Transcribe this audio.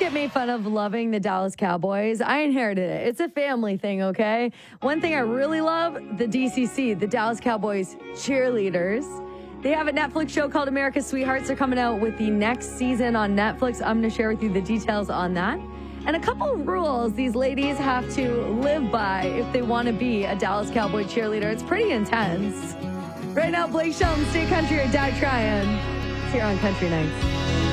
get made fun of loving the Dallas Cowboys. I inherited it. It's a family thing, okay? One thing I really love, the DCC, the Dallas Cowboys cheerleaders. They have a Netflix show called America's Sweethearts. They're coming out with the next season on Netflix. I'm going to share with you the details on that. And a couple of rules these ladies have to live by if they want to be a Dallas Cowboy cheerleader. It's pretty intense. Right now, Blake Shelton, State Country, or Die Tryin'. It's here on Country Nights.